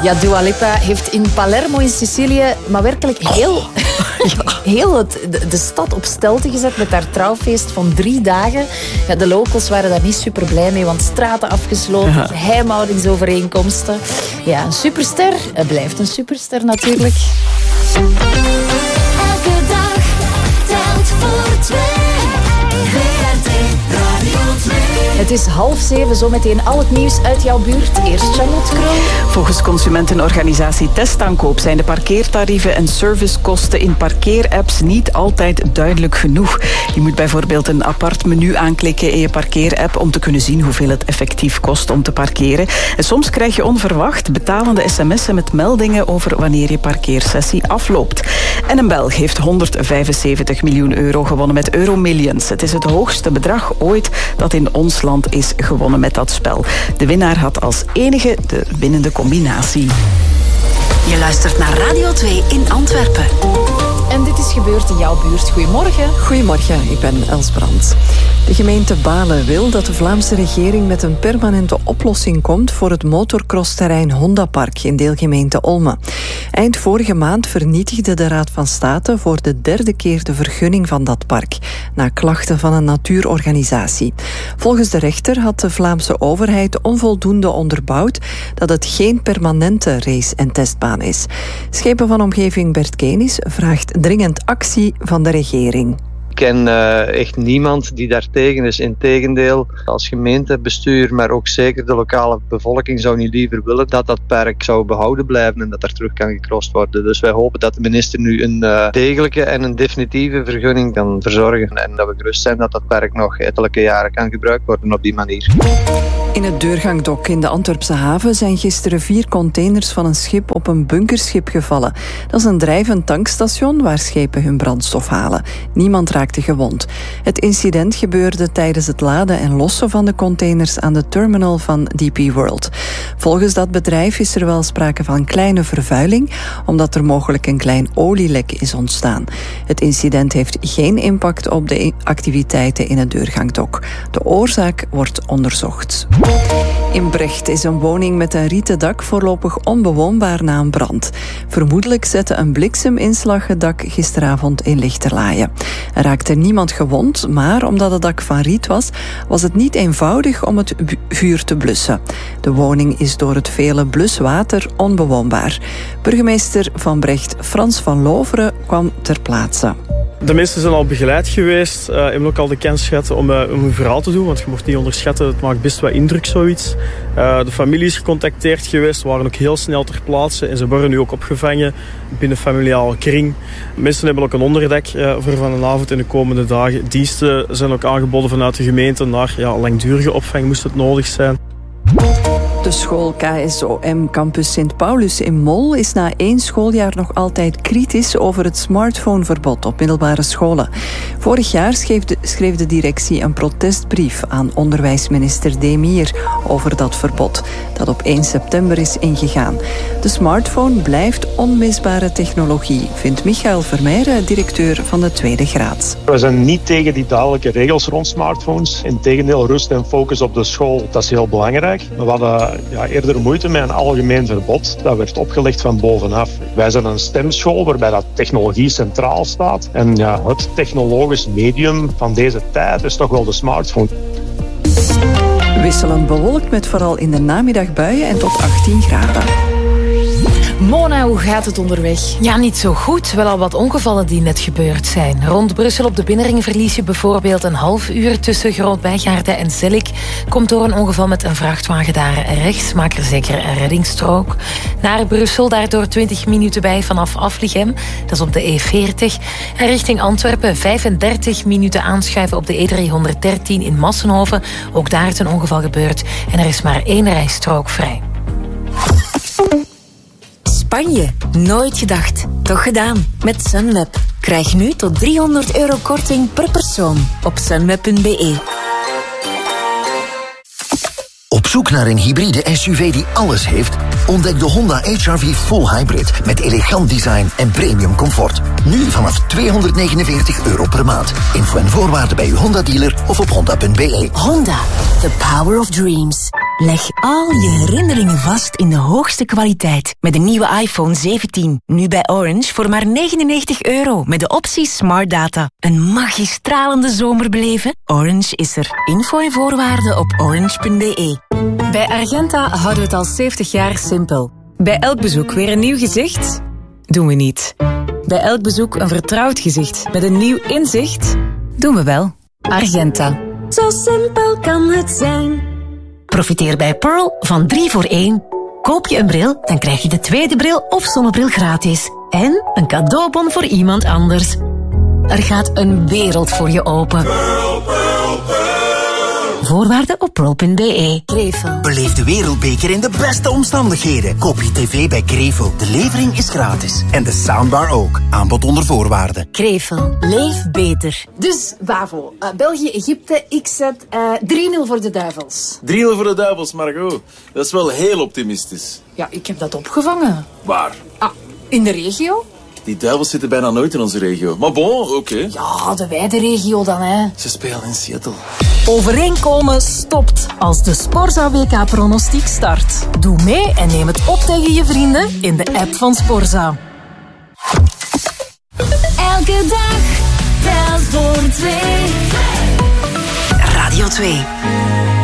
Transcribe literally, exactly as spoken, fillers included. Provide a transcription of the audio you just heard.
Ja, Dua Lipa heeft in Palermo in Sicilië maar werkelijk heel, oh. heel het, de, de stad op stelte gezet met haar trouwfeest van drie dagen. Ja, de locals waren daar niet super blij mee, want straten afgesloten, ja. geheimhoudingsovereenkomsten. Ja, een superster. Het blijft een superster natuurlijk. Elke dag telt voor twee. V R T Radio twee. Het is half zeven, zometeen al het nieuws uit jouw buurt. Eerst Charlotte Kroon. Volgens consumentenorganisatie Testaankoop zijn de parkeertarieven en servicekosten in parkeerapps niet altijd duidelijk genoeg. Je moet bijvoorbeeld een apart menu aanklikken in je parkeerapp om te kunnen zien hoeveel het effectief kost om te parkeren. En soms krijg je onverwacht betalende sms'en met meldingen over wanneer je parkeersessie afloopt. En een Belg heeft honderdvijfenzeventig miljoen euro gewonnen met Euromillions. Het is het hoogste bedrag ooit dat in ons land is gewonnen met dat spel. De winnaar had als enige de winnende combinatie. Je luistert naar Radio twee in Antwerpen. En dit is gebeurd in jouw buurt. Goedemorgen. Goedemorgen, ik ben Els Brandt. De gemeente Balen wil dat de Vlaamse regering met een permanente oplossing komt voor het motorcrossterrein Hondapark in deelgemeente Olme. Eind vorige maand vernietigde de Raad van State voor de derde keer de vergunning van dat park, na klachten van een natuurorganisatie. Volgens de rechter had de Vlaamse overheid onvoldoende onderbouwd dat het geen permanente race- en testbaan is. Schepen van omgeving Bert Kenis vraagt dringend actie van de regering. Ik ken uh, echt niemand die daartegen is. Integendeel, als gemeentebestuur, maar ook zeker de lokale bevolking zou niet liever willen dat dat park zou behouden blijven en dat er terug kan gecrossed worden. Dus wij hopen dat de minister nu een uh, degelijke en een definitieve vergunning kan verzorgen en dat we gerust zijn dat dat park nog ettelijke jaren kan gebruikt worden op die manier. In het Deurgangdok in de Antwerpse haven zijn gisteren vier containers van een schip op een bunkerschip gevallen. Dat is een drijvend tankstation waar schepen hun brandstof halen. Niemand raakte gewond. Het incident gebeurde tijdens het laden en lossen van de containers aan de terminal van D P World. Volgens dat bedrijf is er wel sprake van kleine vervuiling, omdat er mogelijk een klein olielek is ontstaan. Het incident heeft geen impact op de activiteiten in het Deurgangdok. De oorzaak wordt onderzocht. In Brecht is een woning met een rieten dak voorlopig onbewoonbaar na een brand. Vermoedelijk zette een blikseminslag het dak gisteravond in Lichterlaaien. Er raakte niemand gewond, maar omdat het dak van riet was, was het niet eenvoudig om het vuur te blussen. De woning is door het vele bluswater onbewoonbaar. Burgemeester van Brecht, Frans van Loveren, kwam ter plaatse. De mensen zijn al begeleid geweest, uh, hebben ook al de kans gehad om, uh, om een verhaal te doen, want je mocht niet onderschatten, het maakt best wat indruk zoiets. Uh, de familie is gecontacteerd geweest, waren ook heel snel ter plaatse en ze worden nu ook opgevangen binnen familiale kring. Mensen hebben ook een onderdak uh, voor vanavond en de komende dagen. Diensten zijn ook aangeboden vanuit de gemeente naar ja, langdurige opvang, moest het nodig zijn. De school K S O M Campus Sint Paulus in Mol is na één schooljaar nog altijd kritisch over het smartphoneverbod op middelbare scholen. Vorig jaar schreef de, schreef de directie een protestbrief aan onderwijsminister Demir over dat verbod, dat op één september is ingegaan. De smartphone blijft onmisbare technologie, vindt Michael Vermeijren, directeur van de tweede graad. We zijn niet tegen die duidelijke regels rond smartphones. Integendeel, rust en focus op de school, dat is heel belangrijk. We hadden ja, eerder moeite met een algemeen verbod. Dat werd opgelegd van bovenaf. Wij zijn een stemschool waarbij dat technologie centraal staat. En ja, het technologisch medium van deze tijd is toch wel de smartphone. Wisselend bewolkt met vooral in de namiddag buien en tot achttien graden. Mona, hoe gaat het onderweg? Ja, niet zo goed. Wel al wat ongevallen die net gebeurd zijn. Rond Brussel op de binnenring verlies je bijvoorbeeld een half uur tussen Groot-Bijgaarden en Zellik. Komt door een ongeval met een vrachtwagen daar rechts. Maak er zeker een reddingsstrook. Naar Brussel, daardoor twintig minuten bij vanaf Aflichem. Dat is op de E veertig. En richting Antwerpen vijfendertig minuten aanschuiven op de E driehonderddertien in Massenhoven. Ook daar is een ongeval gebeurd. En er is maar één rijstrook vrij. Spanje, nooit gedacht, toch gedaan. Met Sunweb. Krijg nu tot driehonderd euro korting per persoon op sunweb punt b e. Op zoek naar een hybride S U V die alles heeft? Ontdek de Honda H R V Full Hybrid met elegant design en premium comfort. Nu vanaf tweehonderdnegenenveertig euro per maand. Info en voorwaarden bij uw Honda-dealer of op honda punt b e. Honda, the power of dreams. Leg al je herinneringen vast in de hoogste kwaliteit met de nieuwe iPhone zeventien. Nu bij Orange voor maar negenennegentig euro met de optie Smart Data. Een magistralende zomer beleven? Orange is er. Info en voorwaarden op orange punt b e. Bij Argenta houden we het al zeventig jaar simpel. Bij elk bezoek weer een nieuw gezicht? Doen we niet. Bij elk bezoek een vertrouwd gezicht met een nieuw inzicht? Doen we wel. Argenta. Zo simpel kan het zijn. Profiteer bij Pearl van drie voor één. Koop je een bril, dan krijg je de tweede bril of zonnebril gratis. En een cadeaubon voor iemand anders. Er gaat een wereld voor je open. Pearl, Pearl, Pearl. Voorwaarden op pearl punt b e. Krevel. Beleef de wereldbeker in de beste omstandigheden. Koop je tv bij Krevel. De levering is gratis. En de soundbar ook. Aanbod onder voorwaarden. Krevel. Leef beter. Dus, Bavo. Uh, België-Egypte. Ik zet uh, drie nul voor de Duivels. drie nul voor de Duivels, Margot. Dat is wel heel optimistisch. Ja, ik heb dat opgevangen. Waar? Ah, in de regio. Die Duivels zitten bijna nooit in onze regio. Maar bon, oké. Okay. Ja, de wijde regio dan, hè. Ze spelen in Seattle. Overeenkomen stopt als de Sporza W K-pronostiek start. Doe mee en neem het op tegen je vrienden in de app van Sporza. Elke dag telt voor twee. Radio twee.